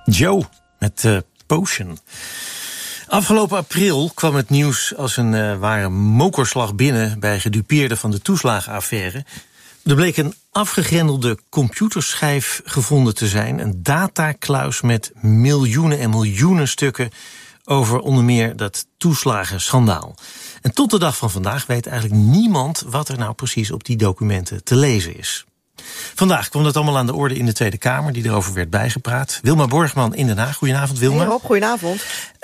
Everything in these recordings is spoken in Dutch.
Joe met Potion. Afgelopen april kwam het nieuws als een ware mokerslag binnen bij gedupeerden van de toeslagenaffaire. Er bleek een afgegrendelde computerschijf gevonden te zijn, een datakluis met miljoenen en miljoenen stukken over onder meer dat toeslagenschandaal. En tot de dag van vandaag weet eigenlijk niemand wat er nou precies op die documenten te lezen is. Vandaag kwam dat allemaal aan de orde in de Tweede Kamer, die erover werd bijgepraat. Wilma Borgman in Den Haag. Goedenavond, Wilma. Hey Rob, goedenavond.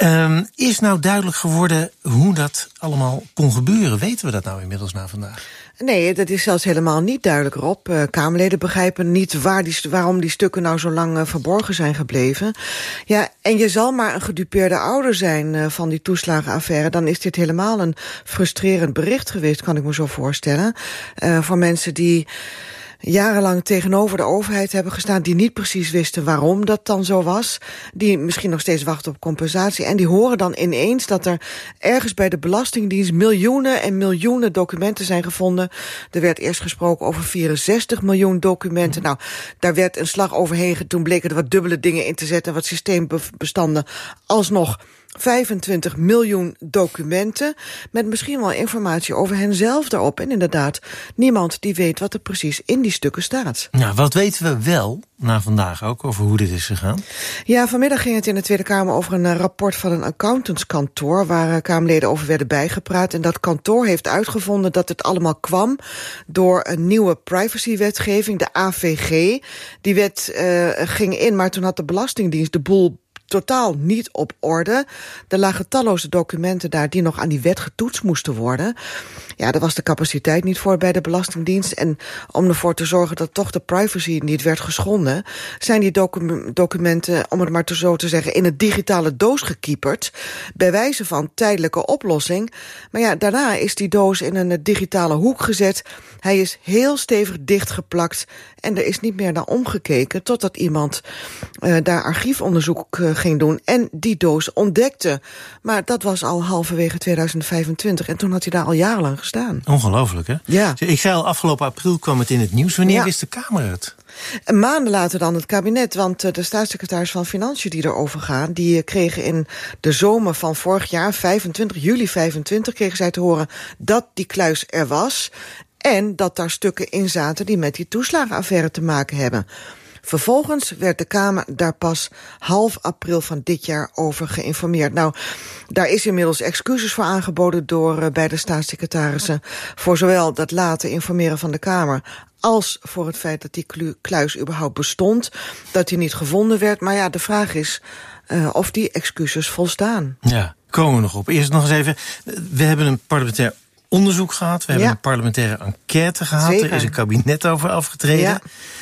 Is nou duidelijk geworden hoe dat allemaal kon gebeuren? Weten we dat nou inmiddels na vandaag? Nee, dat is zelfs helemaal niet duidelijk, Rob. Kamerleden begrijpen niet waarom die stukken nou zo lang verborgen zijn gebleven. Ja, en je zal maar een gedupeerde ouder zijn van die toeslagenaffaire. Dan is dit helemaal een frustrerend bericht geweest, kan ik me zo voorstellen. Voor mensen die jarenlang tegenover de overheid hebben gestaan, die niet precies wisten waarom dat dan zo was, die misschien nog steeds wachten op compensatie, en die horen dan ineens dat er ergens bij de Belastingdienst miljoenen en miljoenen documenten zijn gevonden. Er werd eerst gesproken over 64 miljoen documenten. Nou, daar werd een slag overheen. Toen bleken er wat dubbele dingen in te zetten, wat systeembestanden, alsnog 25 miljoen documenten, met misschien wel informatie over henzelf erop. En inderdaad, niemand die weet wat er precies in die stukken staat. Nou, wat weten we wel, na vandaag ook, over hoe dit is gegaan? Ja, vanmiddag ging het in de Tweede Kamer over een rapport van een accountantskantoor, waar Kamerleden over werden bijgepraat. En dat kantoor heeft uitgevonden dat het allemaal kwam door een nieuwe privacywetgeving, de AVG. Die wet ging in, maar toen had de Belastingdienst de boel totaal niet op orde. Er lagen talloze documenten daar die nog aan die wet getoetst moesten worden. Ja, daar was de capaciteit niet voor bij de Belastingdienst. En om ervoor te zorgen dat toch de privacy niet werd geschonden, zijn die documenten, om het maar zo te zeggen, in een digitale doos gekieperd, bij wijze van tijdelijke oplossing. Maar ja, daarna is die doos in een digitale hoek gezet. Hij is heel stevig dichtgeplakt en er is niet meer naar omgekeken totdat iemand daar archiefonderzoek ging doen en die doos ontdekte. Maar dat was al halverwege 2025 en toen had hij daar al jarenlang gestaan. Ongelooflijk, hè? Ja. Ik zei al, afgelopen april kwam het in het nieuws. Wanneer wist de Kamer het? Maanden later dan het kabinet, want de staatssecretaris van Financiën die erover gaan, die kregen in de zomer van vorig jaar, juli 25, kregen zij te horen dat die kluis er was en dat daar stukken in zaten die met die toeslagenaffaire te maken hebben. Vervolgens werd de Kamer daar pas half april van dit jaar over geïnformeerd. Nou, daar is inmiddels excuses voor aangeboden door beide staatssecretarissen, voor zowel dat late informeren van de Kamer als voor het feit dat die kluis überhaupt bestond, dat die niet gevonden werd. Maar ja, de vraag is of die excuses volstaan. Ja, komen we nog op. Eerst nog eens even, we hebben een parlementair onderzoek gehad, we hebben een parlementaire enquête gehad, Zeker. Er is een kabinet over afgetreden. Ja.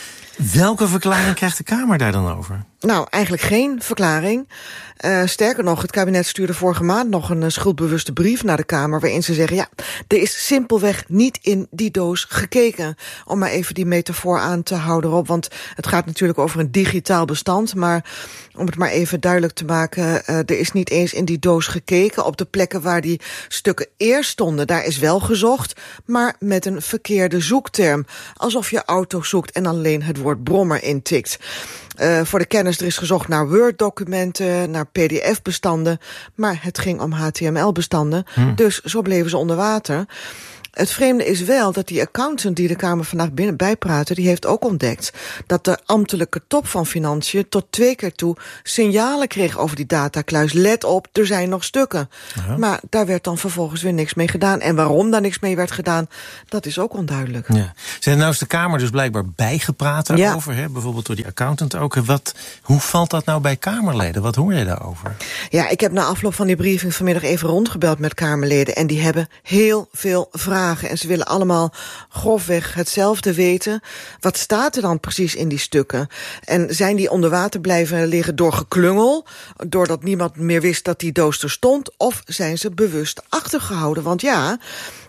Welke verklaring krijgt de Kamer daar dan over? Nou, eigenlijk geen verklaring. Sterker nog, het kabinet stuurde vorige maand nog een schuldbewuste brief naar de Kamer, waarin ze zeggen, ja, er is simpelweg niet in die doos gekeken. Om maar even die metafoor aan te houden, Rob, want het gaat natuurlijk over een digitaal bestand, maar om het maar even duidelijk te maken, er is niet eens in die doos gekeken. Op de plekken waar die stukken eerst stonden, daar is wel gezocht, maar met een verkeerde zoekterm. Alsof je auto zoekt en alleen het woord brommer intikt. Voor de kennis, er is gezocht naar Word-documenten, naar PDF-bestanden, maar het ging om HTML-bestanden, dus zo bleven ze onder water. Het vreemde is wel dat die accountant die de Kamer vandaag bijpraatte, die heeft ook ontdekt dat de ambtelijke top van Financiën tot 2 keer toe signalen kreeg over die datakluis. Let op, er zijn nog stukken. Ja. Maar daar werd dan vervolgens weer niks mee gedaan. En waarom daar niks mee werd gedaan, dat is ook onduidelijk. Ja. Nou is de Kamer dus blijkbaar bijgepraat daarover, hè? Bijvoorbeeld door die accountant ook. Hoe valt dat nou bij Kamerleden? Wat hoor je daarover? Ja, ik heb na afloop van die briefing vanmiddag even rondgebeld met Kamerleden en die hebben heel veel vragen. En ze willen allemaal grofweg hetzelfde weten. Wat staat er dan precies in die stukken? En zijn die onder water blijven liggen door geklungel, doordat niemand meer wist dat die doos er stond, of zijn ze bewust achtergehouden? Want ja,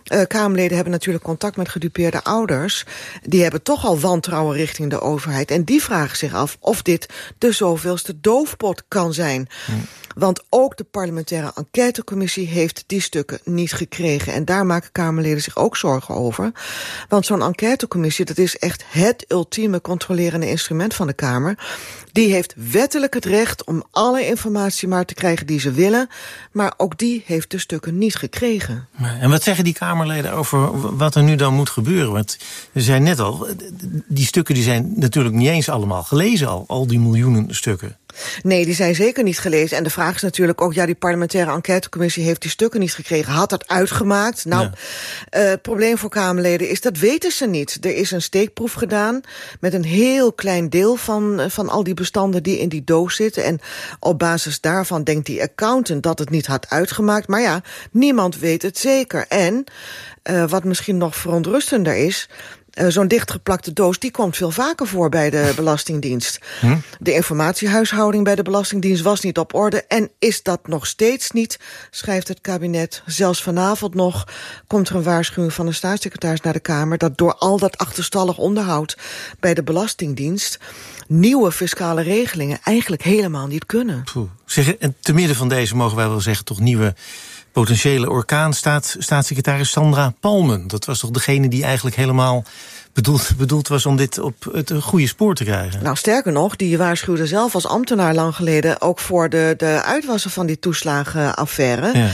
Kamerleden hebben natuurlijk contact met gedupeerde ouders. Die hebben toch al wantrouwen richting de overheid. En die vragen zich af of dit de zoveelste doofpot kan zijn. Want ook de parlementaire enquêtecommissie heeft die stukken niet gekregen. En daar maken Kamerleden zich ook zorgen over. Want zo'n enquêtecommissie, dat is echt het ultieme controlerende instrument van de Kamer. Die heeft wettelijk het recht om alle informatie maar te krijgen die ze willen. Maar ook die heeft de stukken niet gekregen. En wat zeggen die Kamerleden over wat er nu dan moet gebeuren? Want we zijn net al, die stukken die zijn natuurlijk niet eens allemaal gelezen al die miljoenen stukken. Nee, die zijn zeker niet gelezen. En de vraag is natuurlijk ook, die parlementaire enquêtecommissie heeft die stukken niet gekregen. Had dat uitgemaakt? Nou, het probleem voor Kamerleden is, dat weten ze niet. Er is een steekproef gedaan met een heel klein deel van al die bestanden die in die doos zitten. En op basis daarvan denkt die accountant dat het niet had uitgemaakt. Maar niemand weet het zeker. En wat misschien nog verontrustender is, zo'n dichtgeplakte doos, die komt veel vaker voor bij de Belastingdienst. De informatiehuishouding bij de Belastingdienst was niet op orde. En is dat nog steeds niet, schrijft het kabinet. Zelfs vanavond nog komt er een waarschuwing van de staatssecretaris naar de Kamer, dat door al dat achterstallig onderhoud bij de Belastingdienst nieuwe fiscale regelingen eigenlijk helemaal niet kunnen. Zeg, en te midden van deze, mogen wij wel zeggen, toch nieuwe potentiële orkaan staat staatssecretaris Sandra Palmen. Dat was toch degene die eigenlijk helemaal bedoeld was om dit op het goede spoor te krijgen? Nou, sterker nog, die waarschuwde zelf als ambtenaar lang geleden ook voor de uitwassen van die toeslagenaffaire.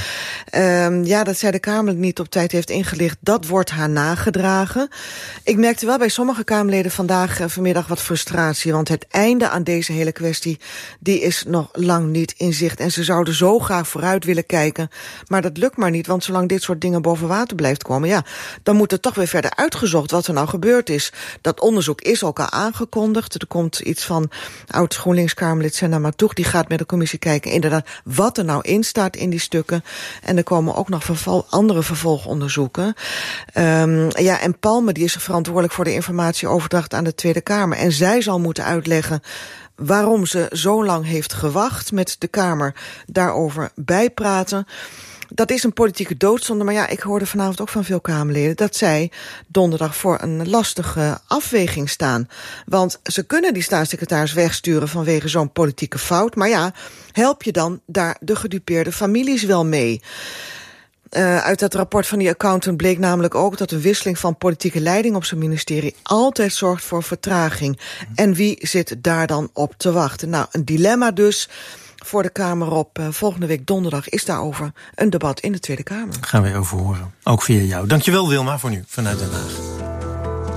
Dat zij de Kamer niet op tijd heeft ingelicht, dat wordt haar nagedragen. Ik merkte wel bij sommige Kamerleden vanmiddag wat frustratie, want het einde aan deze hele kwestie, die is nog lang niet in zicht. En ze zouden zo graag vooruit willen kijken, maar dat lukt maar niet, want zolang dit soort dingen boven water blijft komen, dan moet er toch weer verder uitgezocht wat er nou gebeurd is. Dat onderzoek is ook al aangekondigd. Er komt iets van oud-GroenLinks-Kamerlid Senna Matoeg, die gaat met de commissie kijken inderdaad wat er nou in staat in die stukken. En er komen ook nog andere vervolgonderzoeken. En Palme, die is verantwoordelijk voor de informatieoverdracht aan de Tweede Kamer. En zij zal moeten uitleggen waarom ze zo lang heeft gewacht, met de Kamer daarover bijpraten. Dat is een politieke doodzonde, maar ik hoorde vanavond ook van veel Kamerleden dat zij donderdag voor een lastige afweging staan. Want ze kunnen die staatssecretaris wegsturen vanwege zo'n politieke fout, maar help je dan daar de gedupeerde families wel mee? Uit dat rapport van die accountant bleek namelijk ook dat een wisseling van politieke leiding op zijn ministerie altijd zorgt voor vertraging. En wie zit daar dan op te wachten? Nou, een dilemma dus voor de Kamer op volgende week donderdag is daarover een debat in de Tweede Kamer. Gaan we over horen, ook via jou. Dankjewel Wilma voor nu, vanuit Den Haag.